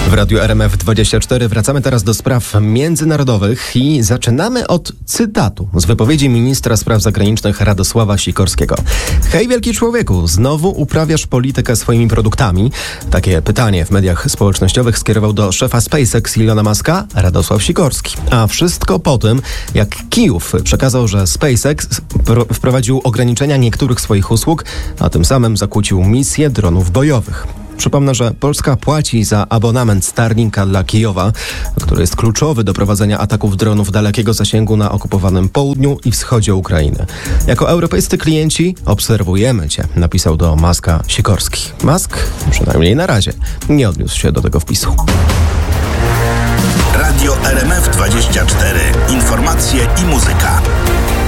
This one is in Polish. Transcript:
W Radiu RMF24 wracamy teraz do spraw międzynarodowych i zaczynamy od cytatu z wypowiedzi ministra spraw zagranicznych Radosława Sikorskiego. Hej, wielki człowieku, znowu uprawiasz politykę swoimi produktami? Takie pytanie w mediach społecznościowych skierował do szefa SpaceX Ilona Muska Radosław Sikorski. A wszystko po tym, jak Kijów przekazał, że SpaceX wprowadził ograniczenia niektórych swoich usług, a tym samym zakłócił misję dronów bojowych. Przypomnę, że Polska płaci za abonament Starlinka dla Kijowa, który jest kluczowy do prowadzenia ataków dronów dalekiego zasięgu na okupowanym południu i wschodzie Ukrainy. Jako europejscy klienci obserwujemy Cię, napisał do Muska Sikorski. Musk, przynajmniej na razie, nie odniósł się do tego wpisu. Radio RMF24. Informacje i muzyka.